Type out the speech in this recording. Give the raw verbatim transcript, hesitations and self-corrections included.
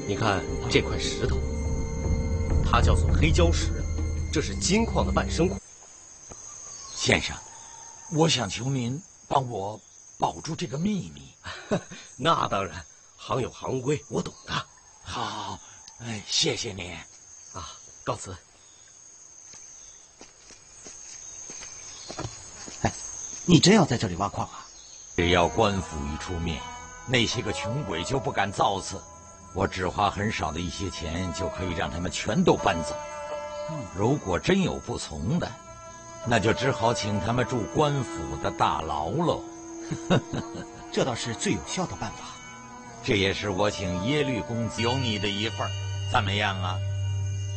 你看这块石头，它叫做黑礁石，这是金矿的伴生孔。 先生，我想求您帮我保住这个秘密。 那当然，行有行规，我懂的。 好，哎，谢谢您。 啊，告辞。 哎，你真要在这里挖矿啊？ 只要官府一出面，那些个穷鬼就不敢造次。我只花很少的一些钱，就可以让他们全都搬走。如果真有不从的，那就只好请他们住官府的大牢喽。 这倒是最有效的办法。 这也是我请耶律公子有你的一份儿，怎么样啊？